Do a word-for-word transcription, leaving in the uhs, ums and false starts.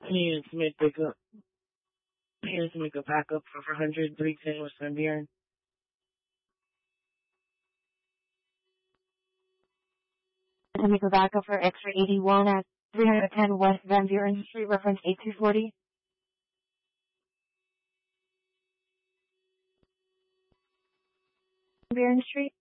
Needed to make pickup. Needed to make a backup for four hundred, three ten West Van Buren. To make a backup for X-ray eighty-one at three ten West Van Buren Street, reference eight two four zero. Van Buren Street.